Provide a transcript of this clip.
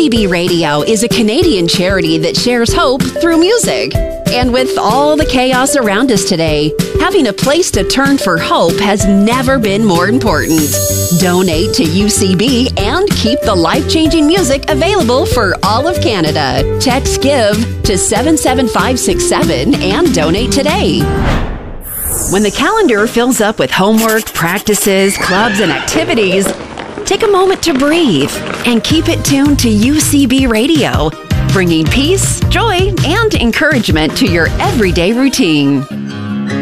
UCB Radio is a Canadian charity that shares hope through music. And with all the chaos around us today, having a place to turn for hope has never been more important. Donate to UCB and keep the life-changing music available for all of Canada. Text GIVE to 77567 and donate today. When the calendar fills up with homework, practices, clubs, and activities, take a moment to breathe and keep it tuned to UCB Radio, bringing peace, joy, and encouragement to your everyday routine.